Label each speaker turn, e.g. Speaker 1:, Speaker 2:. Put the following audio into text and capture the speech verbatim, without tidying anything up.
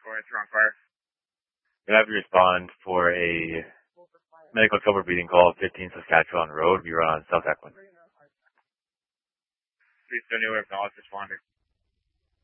Speaker 1: four, it's on fire.
Speaker 2: Can I have you respond for a medical troubleshooting call, fifteen Saskatchewan Road. We run on South Equine.
Speaker 1: Please don't know where acknowledge responder.